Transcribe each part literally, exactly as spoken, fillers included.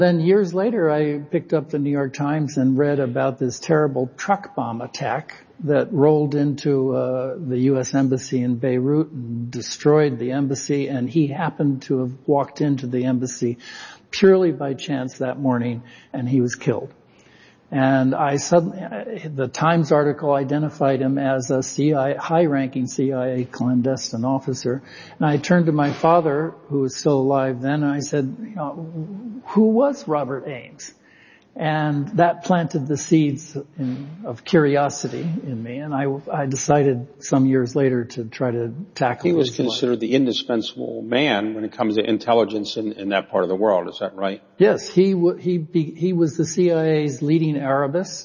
Then years later, I picked up the New York Times and read about this terrible truck bomb attack that rolled into uh, the U S Embassy in Beirut and destroyed the embassy. And he happened to have walked into the embassy purely by chance that morning, and he was killed. And I suddenly, the Times article identified him as a C I A, high-ranking C I A clandestine officer. And I turned to my father, who was still alive then, and I said, you know, who was Robert Ames? And that planted the seeds in, of curiosity in me. And I, I decided some years later to try to tackle He was his considered life. the indispensable man when it comes to intelligence in, in that part of the world. Is that right? Yes, he w- he be- he was the C I A's leading Arabist,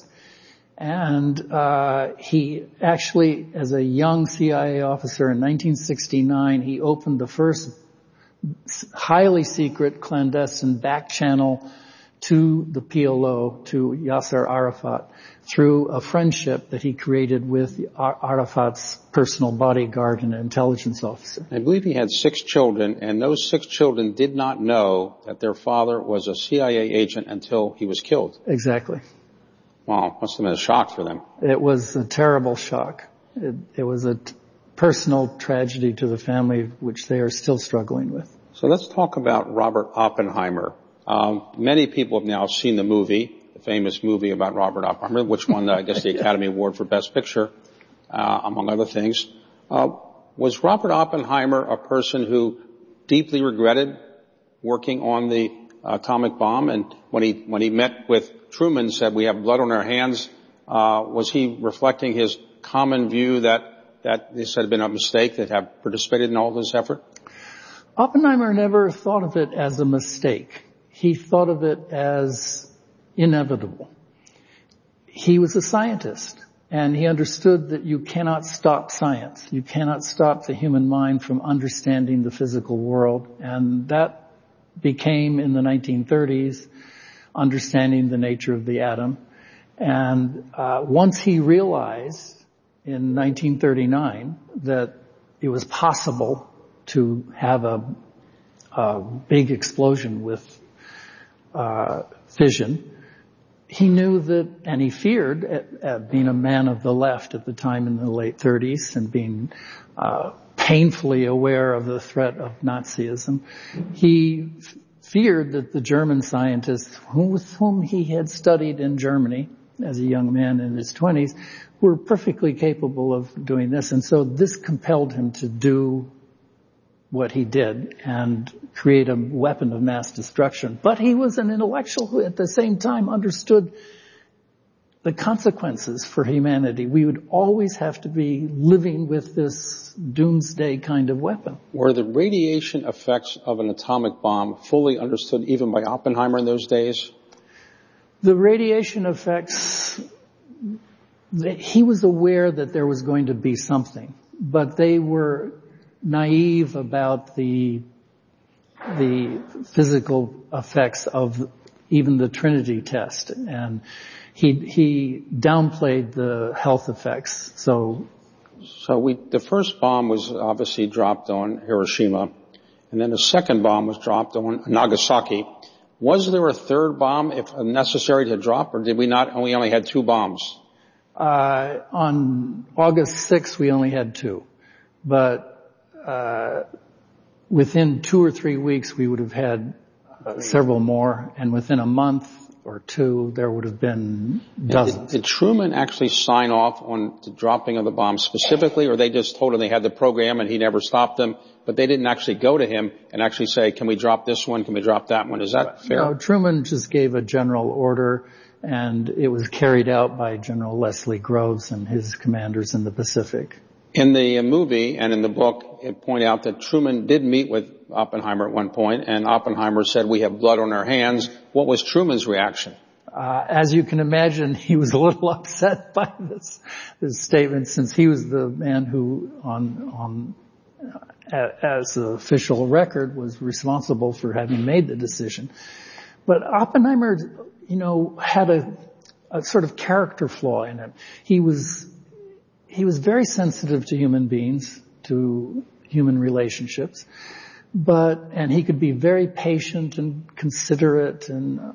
and uh he actually, as a young C I A officer in nineteen sixty-nine, he opened the first highly secret clandestine back channel to the P L O, to Yasser Arafat, through a friendship that he created with Arafat's personal bodyguard and intelligence officer. I believe he had six children, and those six children did not know that their father was a C I A agent until he was killed. Exactly. Wow, must have been a shock for them. It was a terrible shock. It, it was a t- personal tragedy to the family, which they are still struggling with. So let's talk about Robert Oppenheimer. Um, many people have now seen the movie, the famous movie about Robert Oppenheimer, which won, I guess, the Academy Award for Best Picture, uh, among other things. Uh, was Robert Oppenheimer a person who deeply regretted working on the atomic bomb? And when he when he met with Truman, said, "We have blood on our hands," uh, was he reflecting his common view that that this had been a mistake, that have participated in all this effort? Oppenheimer never thought of it as a mistake. He thought of it as inevitable. He was a scientist, and he understood that you cannot stop science. You cannot stop the human mind from understanding the physical world. And that became, in the nineteen thirties, understanding the nature of the atom. And uh, once he realized in nineteen thirty-nine that it was possible to have a, a big explosion with Uh, fission, he knew that, and he feared, at, at being a man of the left at the time in the late thirties and being uh, painfully aware of the threat of Nazism, he f- feared that the German scientists whom, with whom he had studied in Germany as a young man in his twenties were perfectly capable of doing this. And so this compelled him to do what he did and create a weapon of mass destruction. But he was an intellectual who at the same time understood the consequences for humanity. We would always have to be living with this doomsday kind of weapon. Were the radiation effects of an atomic bomb fully understood even by Oppenheimer in those days? The radiation effects, he was aware that there was going to be something, but they were naive about the the physical effects of even the Trinity test, and he he downplayed the health effects. So, so we the first bomb was obviously dropped on Hiroshima, and then the second bomb was dropped on Nagasaki. Was there a third bomb, if necessary, to drop, or did we not? We only had two bombs. Uh, on August sixth, we only had two, but. Uh, within two or three weeks, we would have had uh, several more, and within a month or two, there would have been dozens. Did, did Truman actually sign off on the dropping of the bomb specifically, or they just told him they had the program and he never stopped them, but they didn't actually go to him and actually say, can we drop this one, can we drop that one? Is that fair? No, Truman just gave a general order, and it was carried out by General Leslie Groves and his commanders in the Pacific. In the movie and in the book, it pointed out that Truman did meet with Oppenheimer at one point, and Oppenheimer said, we have blood on our hands. What was Truman's reaction? Uh, as you can imagine, he was a little upset by this, this statement, since he was the man who, on, on, uh, as the official record, was responsible for having made the decision. But Oppenheimer, you know, had a, a sort of character flaw in him. He was He was very sensitive to human beings, to human relationships, but, and he could be very patient and considerate and